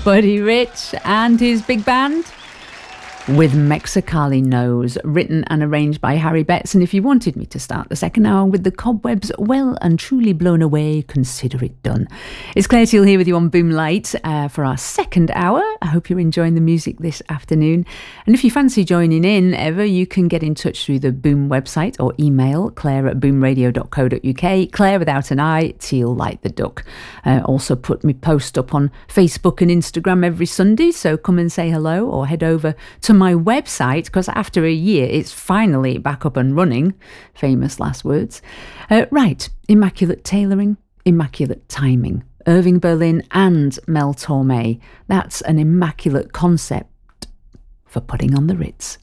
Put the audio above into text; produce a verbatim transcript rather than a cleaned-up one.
Buddy Rich and his big band with Mexicali Knows, written and arranged by Harry Betts. And if you wanted me to start the second hour with the cobwebs well and truly blown away, consider it done. It's Claire Teal here with you on Boom Light uh, for our second hour. I hope you're enjoying the music this afternoon. And if you fancy joining in ever, you can get in touch through the Boom website or email claire at boom radio dot co dot uk. Claire without an I, Teal like the duck. Uh, also put me post up on Facebook and Instagram every Sunday, so come and say hello or head over to my website, because after a year it's finally back up and running. Famous last words. Uh, right, immaculate tailoring, immaculate timing. Irving Berlin and Mel Torme. That's an immaculate concept for putting on the Ritz.